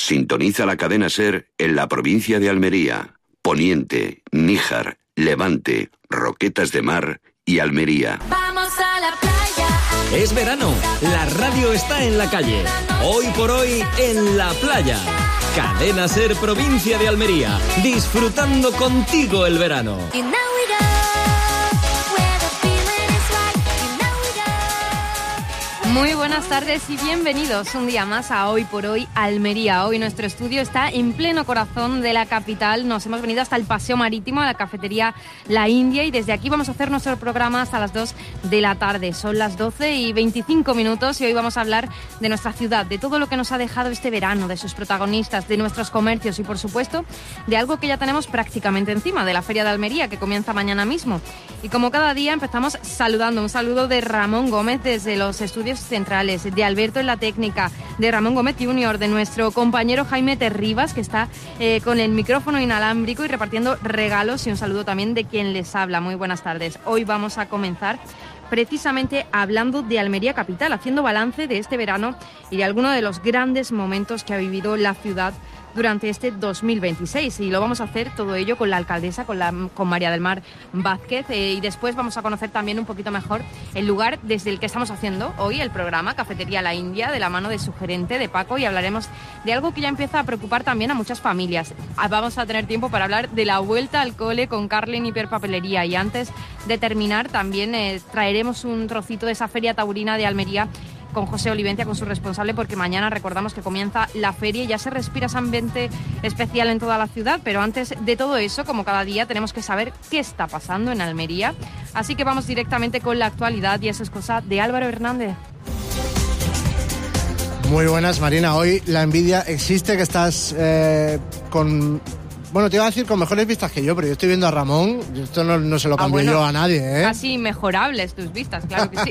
Sintoniza la cadena SER en la provincia de Almería, Poniente, Níjar, Levante, Roquetas de Mar y Almería. Vamos a la playa. Es verano, la radio está en la calle. Hoy por hoy, en la playa. Cadena SER, provincia de Almería, disfrutando contigo el verano. Muy buenas tardes y bienvenidos un día más a Hoy por Hoy Almería. Hoy nuestro estudio está en pleno corazón de la capital. Nos hemos venido hasta el Paseo Marítimo, a la cafetería La India, y desde aquí vamos a hacer nuestro programa hasta las 2 de la tarde. Son las 12:25 y hoy vamos a hablar de nuestra ciudad, de todo lo que nos ha dejado este verano, de sus protagonistas, de nuestros comercios y, por supuesto, de algo que ya tenemos prácticamente encima, de la Feria de Almería, que comienza mañana mismo. Y como cada día empezamos saludando. Un saludo de Ramón Gómez desde los estudios centrales, de Alberto en la técnica, de Ramón Gómez Jr., de nuestro compañero Jaime Terribas, que está con el micrófono inalámbrico y repartiendo regalos, y un saludo también de quien les habla. Muy buenas tardes. Hoy vamos a comenzar precisamente hablando de Almería capital, haciendo balance de este verano y de algunos de los grandes momentos que ha vivido la ciudad durante este 2026, y lo vamos a hacer todo ello con la alcaldesa, con María del Mar Vázquez, y después vamos a conocer también un poquito mejor el lugar desde el que estamos haciendo hoy el programa, Cafetería La India, de la mano de su gerente, de Paco, y hablaremos de algo que ya empieza a preocupar también a muchas familias. Vamos a tener tiempo para hablar de la vuelta al cole con Carlin Hiperpapelería, y antes de terminar también traeremos un trocito de esa feria taurina de Almería con José Olivencia, con su responsable, porque mañana recordamos que comienza la feria y ya se respira ese ambiente especial en toda la ciudad. Pero antes de todo eso, como cada día, tenemos que saber qué está pasando en Almería. Así que vamos directamente con la actualidad, y eso es cosa de Álvaro Hernández. Muy buenas, Marina. Hoy la envidia existe, que estás con... Bueno, te iba a decir con mejores vistas que yo, pero yo estoy viendo a Ramón. Esto no se lo cambio yo a nadie, ¿eh? Casi mejorables tus vistas, claro que sí.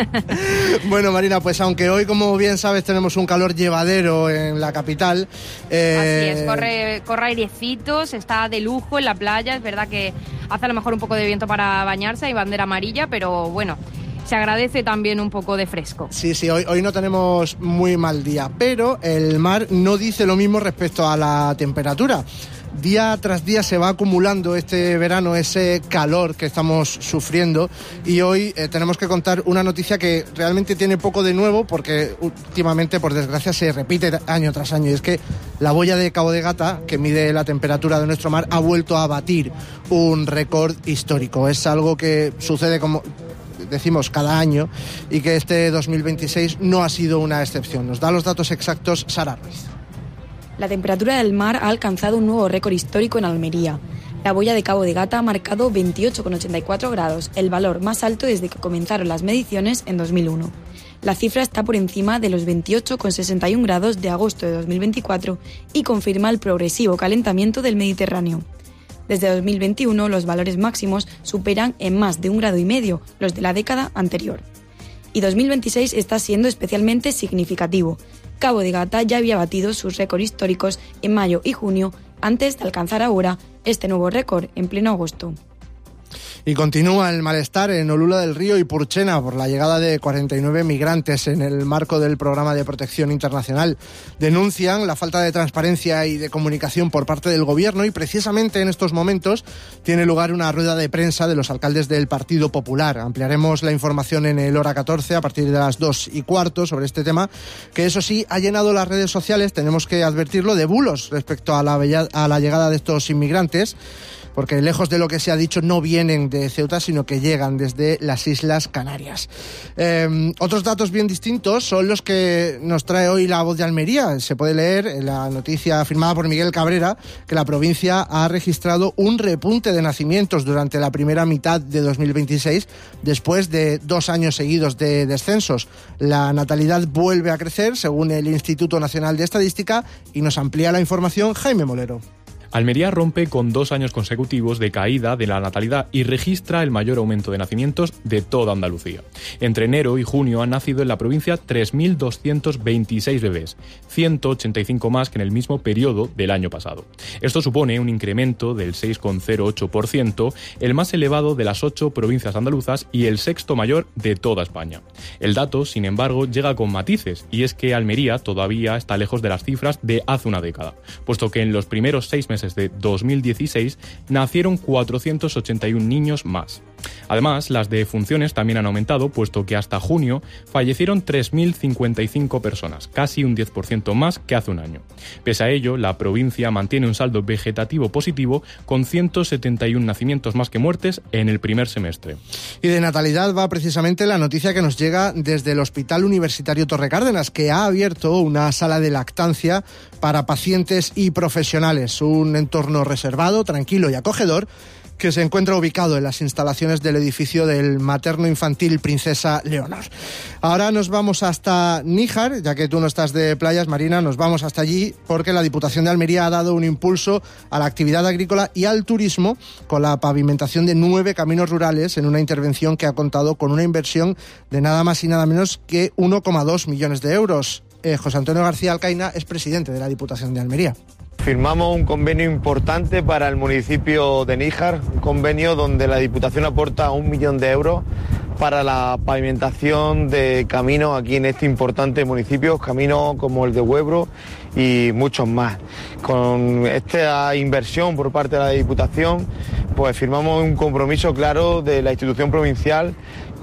Bueno, Marina, pues aunque hoy, como bien sabes, tenemos un calor llevadero en la capital. Así es, corre airecitos, está de lujo en la playa. Es verdad que hace a lo mejor un poco de viento para bañarse, hay bandera amarilla, pero bueno, se agradece también un poco de fresco. Sí, hoy no tenemos muy mal día, pero el mar no dice lo mismo respecto a la temperatura. Día tras día se va acumulando este verano ese calor que estamos sufriendo, y hoy tenemos que contar una noticia que realmente tiene poco de nuevo, porque últimamente, por desgracia, se repite año tras año, y es que la boya de Cabo de Gata, que mide la temperatura de nuestro mar, ha vuelto a batir un récord histórico. Es algo que sucede, como decimos, cada año, y que este 2026 no ha sido una excepción. Nos da los datos exactos Sara Ruiz. La temperatura del mar ha alcanzado un nuevo récord histórico en Almería. La boya de Cabo de Gata ha marcado 28,84 grados, el valor más alto desde que comenzaron las mediciones en 2001. La cifra está por encima de los 28,61 grados de agosto de 2024 y confirma el progresivo calentamiento del Mediterráneo. Desde 2021, los valores máximos superan en más de 1,5 grados los de la década anterior. Y 2026 está siendo especialmente significativo. Cabo de Gata ya había batido sus récords históricos en mayo y junio, antes de alcanzar ahora este nuevo récord en pleno agosto. Y continúa el malestar en Olula del Río y Purchena por la llegada de 49 migrantes en el marco del programa de protección internacional. Denuncian la falta de transparencia y de comunicación por parte del gobierno, y precisamente en estos momentos tiene lugar una rueda de prensa de los alcaldes del Partido Popular. Ampliaremos la información en el Hora 14 a partir de las 2:15 sobre este tema, que eso sí ha llenado las redes sociales, tenemos que advertirlo, de bulos respecto a la llegada de estos inmigrantes, porque lejos de lo que se ha dicho no vienen de Ceuta, sino que llegan desde las Islas Canarias. Otros datos bien distintos son los que nos trae hoy La Voz de Almería. Se puede leer en la noticia firmada por Miguel Cabrera que la provincia ha registrado un repunte de nacimientos durante la primera mitad de 2026, después de 2 años seguidos de descensos. La natalidad vuelve a crecer, según el Instituto Nacional de Estadística, y nos amplía la información Jaime Molero. Almería rompe con 2 años consecutivos de caída de la natalidad y registra el mayor aumento de nacimientos de toda Andalucía. Entre enero y junio han nacido en la provincia 3.226 bebés, 185 más que en el mismo periodo del año pasado. Esto supone un incremento del 6,08%, el más elevado de las 8 provincias andaluzas y el sexto mayor de toda España. El dato, sin embargo, llega con matices, y es que Almería todavía está lejos de las cifras de hace una década, puesto que en los primeros 6 meses de 2016 nacieron 481 niños más. Además, las defunciones también han aumentado, puesto que hasta junio fallecieron 3.055 personas, casi un 10% más que hace un año. Pese a ello, la provincia mantiene un saldo vegetativo positivo con 171 nacimientos más que muertes en el primer semestre. Y de natalidad va precisamente la noticia que nos llega desde el Hospital Universitario Torre Cárdenas, que ha abierto una sala de lactancia para pacientes y profesionales, un entorno reservado, tranquilo y acogedor, que se encuentra ubicado en las instalaciones del edificio del materno-infantil Princesa Leonor. Ahora nos vamos hasta Níjar, ya que tú no estás de playas, Marina, nos vamos hasta allí porque la Diputación de Almería ha dado un impulso a la actividad agrícola y al turismo con la pavimentación de 9 caminos rurales en una intervención que ha contado con una inversión de nada más y nada menos que 1,2 millones de euros. José Antonio García Alcaina es presidente de la Diputación de Almería. Firmamos un convenio importante para el municipio de Níjar, un convenio donde la Diputación aporta 1 millón de euros para la pavimentación de caminos aquí en este importante municipio, caminos como el de Huebro y muchos más. Con esta inversión por parte de la Diputación, pues firmamos un compromiso claro de la institución provincial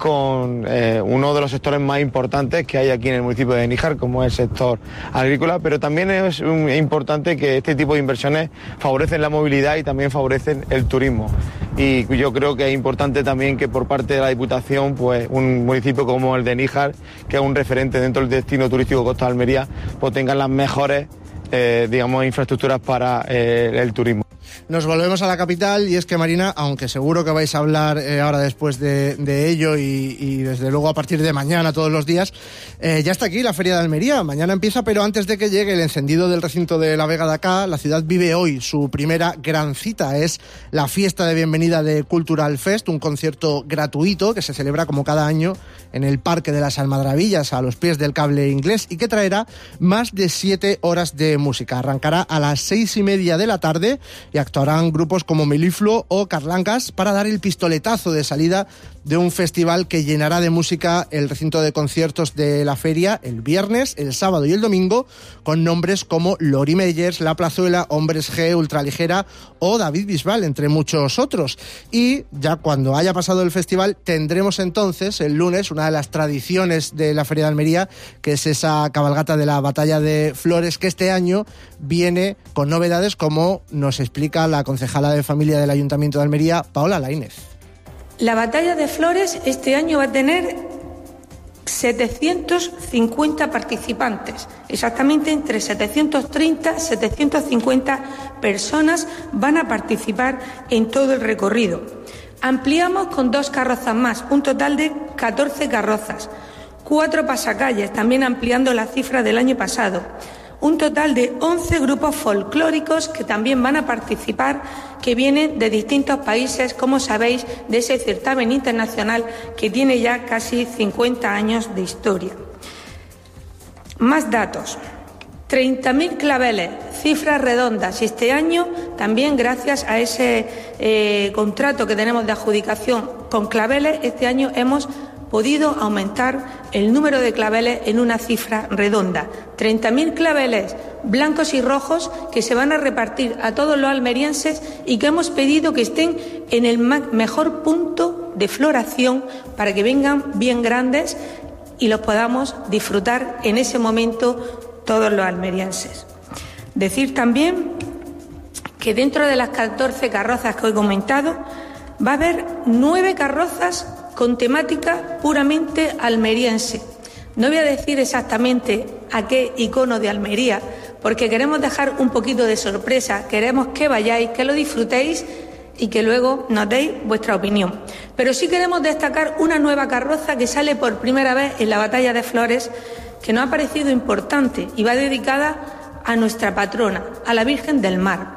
con uno de los sectores más importantes que hay aquí en el municipio de Níjar, como es el sector agrícola, pero también es importante que este tipo de inversiones favorecen la movilidad y también favorecen el turismo. Y yo creo que es importante también que por parte de la Diputación, pues un municipio como el de Níjar, que es un referente dentro del destino turístico Costa de Almería, pues tengan las mejores infraestructuras para el turismo. Nos volvemos a la capital y es que, Marina, aunque seguro que vais a hablar ahora después de ello y desde luego a partir de mañana todos los días, ya está aquí la Feria de Almería. Mañana empieza, pero antes de que llegue el encendido del recinto de la Vega de Acá, la ciudad vive hoy su primera gran cita. Es la fiesta de bienvenida de Cultural Fest, un concierto gratuito que se celebra como cada año en el Parque de las Almadrabillas, a los pies del cable inglés, y que traerá más de 7 horas de música. Arrancará a las 6:30 de la tarde y actuarán grupos como Melifluo o Carlancas para dar el pistoletazo de salida de un festival que llenará de música el recinto de conciertos de la feria el viernes, el sábado y el domingo, con nombres como Lori Meyers, La Plazuela, Hombres G, Ultraligera o David Bisbal, entre muchos otros. Y ya cuando haya pasado el festival tendremos entonces el lunes una de las tradiciones de la Feria de Almería, que es esa cabalgata de la Batalla de Flores, que este año viene con novedades, como nos explica la concejala de Familia del Ayuntamiento de Almería, Paola Laínez. La Batalla de Flores este año va a tener 750 participantes, exactamente entre 730 y 750 personas van a participar en todo el recorrido. Ampliamos con 2 carrozas más, un total de 14 carrozas, 4 pasacalles, también ampliando la cifra del año pasado. Un total de 11 grupos folclóricos que también van a participar, que vienen de distintos países, como sabéis, de ese certamen internacional que tiene ya casi 50 años de historia. Más datos. 30.000 claveles, cifras redondas. Y este año, también gracias a ese contrato que tenemos de adjudicación con claveles, este año hemos podido aumentar el número de claveles en una cifra redonda. 30.000 claveles blancos y rojos que se van a repartir a todos los almerienses y que hemos pedido que estén en el mejor punto de floración para que vengan bien grandes y los podamos disfrutar en ese momento todos los almerienses. Decir también que dentro de las 14 carrozas que he comentado va a haber 9 carrozas con temática puramente almeriense. No voy a decir exactamente a qué icono de Almería, porque queremos dejar un poquito de sorpresa, queremos que vayáis, que lo disfrutéis y que luego nos deis vuestra opinión. Pero sí queremos destacar una nueva carroza que sale por primera vez en la Batalla de Flores, que nos ha parecido importante y va dedicada a nuestra patrona, a la Virgen del Mar.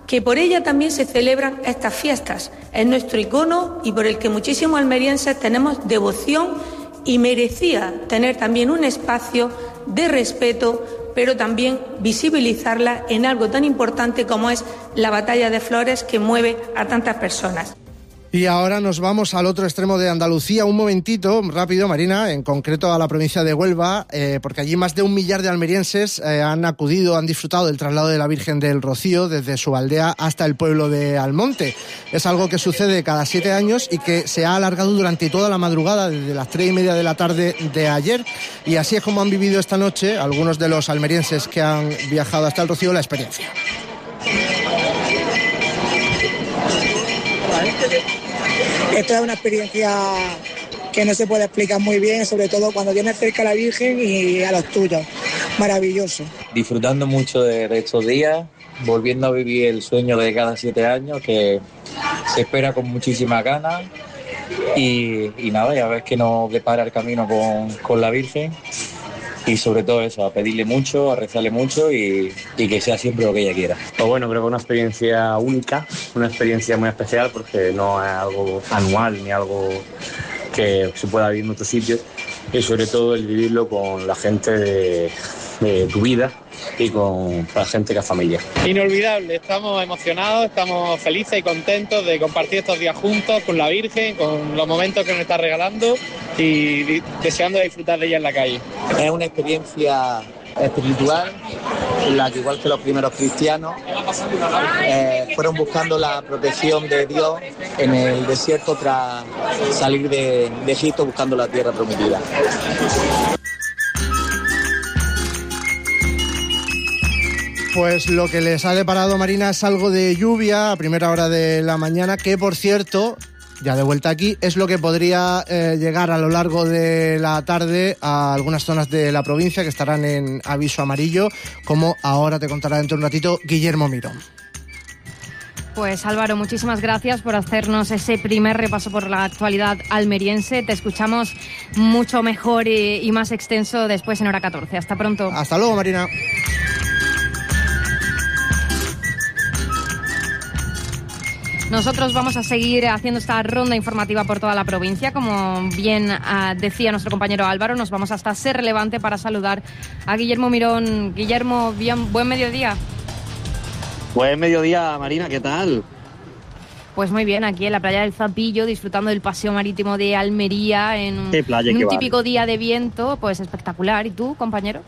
que por ella también se celebran estas fiestas. Es nuestro icono y por el que muchísimos almerienses tenemos devoción y merecía tener también un espacio de respeto, pero también visibilizarla en algo tan importante como es la Batalla de Flores, que mueve a tantas personas. Y ahora nos vamos al otro extremo de Andalucía, un momentito, rápido, Marina, en concreto a la provincia de Huelva, porque allí más de 1 millar de almerienses han disfrutado del traslado de la Virgen del Rocío desde su aldea hasta el pueblo de Almonte. Es algo que sucede cada 7 años y que se ha alargado durante toda la madrugada, desde las 3:30 de la tarde de ayer, y así es como han vivido esta noche algunos de los almerienses que han viajado hasta el Rocío la experiencia. Esto es una experiencia que no se puede explicar muy bien, sobre todo cuando tienes cerca a la Virgen y a los tuyos. Maravilloso. Disfrutando mucho de estos días, volviendo a vivir el sueño de cada 7 años, que se espera con muchísimas ganas. Y nada, ya ves que nos depara el camino con la Virgen. Y sobre todo eso, a pedirle mucho, a rezarle mucho y que sea siempre lo que ella quiera. Pues bueno, creo que es una experiencia única, una experiencia muy especial, porque no es algo anual ni algo que se pueda vivir en otros sitios, y sobre todo el vivirlo con la gente de tu vida y con la gente que es familia. Inolvidable, estamos emocionados, estamos felices y contentos de compartir estos días juntos con la Virgen, con los momentos que nos está regalando y deseando disfrutar de ella en la calle. Es una experiencia espiritual en la que, igual que los primeros cristianos, fueron buscando la protección de Dios en el desierto tras salir de Egipto buscando la tierra prometida. Pues lo que les ha deparado, Marina, es algo de lluvia a primera hora de la mañana, que por cierto, ya de vuelta aquí, es lo que podría llegar a lo largo de la tarde a algunas zonas de la provincia que estarán en aviso amarillo, como ahora te contará dentro de un ratito Guillermo Mirón. Pues Álvaro, muchísimas gracias por hacernos ese primer repaso por la actualidad almeriense. Te escuchamos mucho mejor y más extenso después en hora 14. Hasta pronto. Hasta luego, Marina. Nosotros vamos a seguir haciendo esta ronda informativa por toda la provincia. Como bien decía nuestro compañero Álvaro, nos vamos hasta Ser Relevante para saludar a Guillermo Mirón. Guillermo, buen mediodía. Buen mediodía, Marina, ¿qué tal? Pues muy bien, aquí en la playa del Zapillo, disfrutando del paseo marítimo de Almería en un típico día de viento, pues espectacular. ¿Y tú, compañero?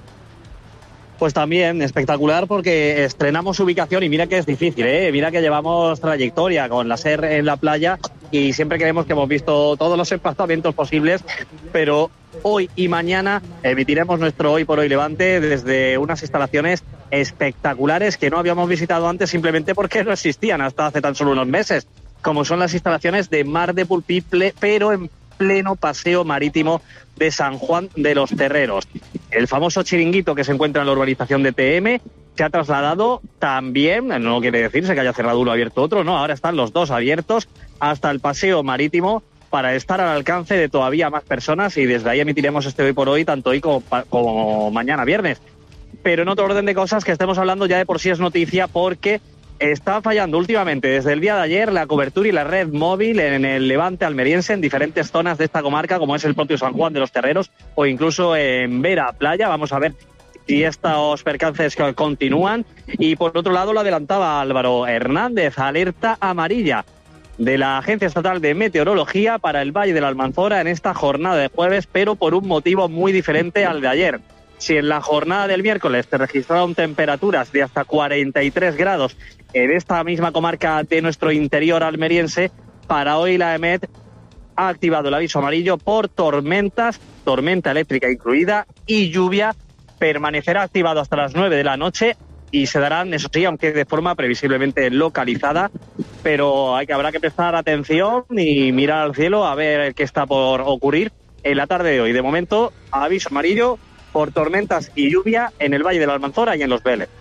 Pues también espectacular, porque estrenamos ubicación y mira que es difícil, mira que llevamos trayectoria con la SER en la playa y siempre creemos que hemos visto todos los emplazamientos posibles, pero hoy y mañana emitiremos nuestro Hoy por Hoy Levante desde unas instalaciones espectaculares que no habíamos visitado antes simplemente porque no existían hasta hace tan solo unos meses, como son las instalaciones de Mar de Pulpí, pero en pleno paseo marítimo de San Juan de los Terreros. El famoso chiringuito que se encuentra en la urbanización de TM se ha trasladado también, no quiere decirse que haya cerrado uno, abierto otro, no, ahora están los dos abiertos hasta el paseo marítimo para estar al alcance de todavía más personas, y desde ahí emitiremos este Hoy por Hoy, tanto hoy como mañana viernes. Pero en otro orden de cosas, que estemos hablando ya de por sí es noticia, porque está fallando últimamente desde el día de ayer la cobertura y la red móvil en el levante almeriense en diferentes zonas de esta comarca, como es el propio San Juan de los Terreros o incluso en Vera Playa. Vamos a ver si estos percances continúan. Y por otro lado, lo adelantaba Álvaro Hernández, alerta amarilla de la Agencia Estatal de Meteorología para el Valle de la Almanzora en esta jornada de jueves, pero por un motivo muy diferente al de ayer. Si en la jornada del miércoles se registraron temperaturas de hasta 43 grados en esta misma comarca de nuestro interior almeriense, para hoy la EMET ha activado el aviso amarillo por tormentas, tormenta eléctrica incluida, y lluvia. Permanecerá activado hasta las 9 de la noche y se darán, eso sí, aunque de forma previsiblemente localizada, pero habrá que prestar atención y mirar al cielo a ver qué está por ocurrir en la tarde de hoy. De momento, aviso amarillo por tormentas y lluvia en el Valle de la Almanzora y en Los Vélez.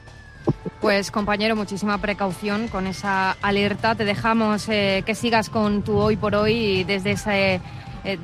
Pues compañero, muchísima precaución con esa alerta. Te dejamos que sigas con tu Hoy por Hoy desde ese